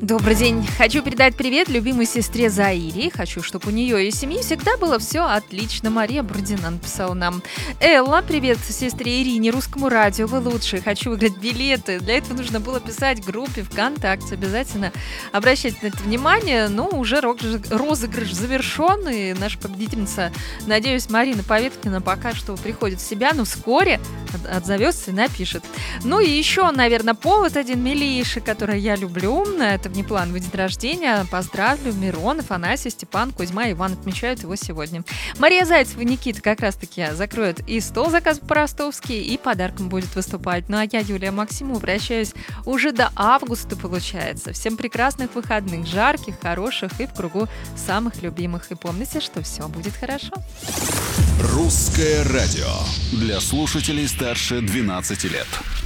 Добрый день. Хочу передать привет любимой сестре Заире. Хочу, чтобы у нее и семьи всегда было все отлично. Мария Бурдина написала нам. Элла, привет сестре Ирине, Русскому радио. Вы лучшие. Хочу выиграть билеты. Для этого нужно было писать в группе ВКонтакте. Обязательно обращайте на это внимание. Ну, уже розыгрыш завершен. И наша победительница, надеюсь, Марина Поветкина пока что приходит в себя, но вскоре отзовется и напишет. Ну и еще, наверное, повод один милейший, который я люблю. Это внеплановый день рождения. Поздравлю Мирон, Афанасий, Степан, Кузьма и Иван отмечают его сегодня. Мария Зайцева и Никита как раз-таки закроют и стол заказов по-ростовски, и подарком будет выступать. Ну а я, Юлия Максимова, прощаюсь уже до августа, получается. Всем прекрасных выходных, жарких, хороших и в кругу самых любимых. И помните, что все будет хорошо. Русское радио для слушателей старше 12 лет.